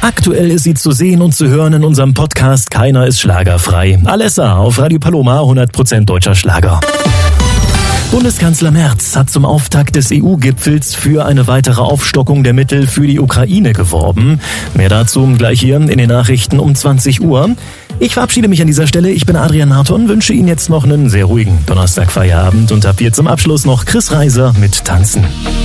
Aktuell ist sie zu sehen und zu hören in unserem Podcast Keiner ist schlagerfrei. Alessa auf Radio Paloma, 100% deutscher Schlager. Bundeskanzler Merz hat zum Auftakt des EU-Gipfels für eine weitere Aufstockung der Mittel für die Ukraine geworben. Mehr dazu gleich hier in den Nachrichten um 20 Uhr. Ich verabschiede mich an dieser Stelle. Ich bin Adrian Harton, wünsche Ihnen jetzt noch einen sehr ruhigen Donnerstagfeierabend und habe hier zum Abschluss noch Chris Reiser mit Tanzen.